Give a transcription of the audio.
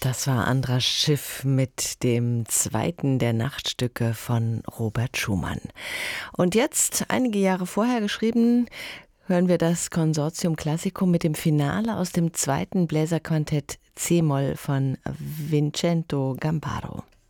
Das war Andras Schiff mit dem zweiten der Nachtstücke von Robert Schumann. Und jetzt, einige Jahre vorher geschrieben, hören wir das Consortium Classico mit dem Finale aus dem zweiten Bläserquartett C-Moll von Vincenzo Gambaro.